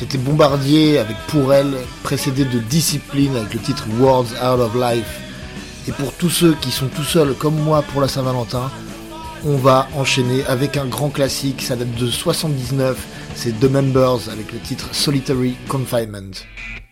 C'était Bombardier avec Pour Elle, précédé de Discipline avec le titre Words Out of Life. Et pour tous ceux qui sont tout seuls comme moi pour la Saint-Valentin, on va enchaîner avec un grand classique, ça date de 79, c'est The Members avec le titre Solitary Confinement.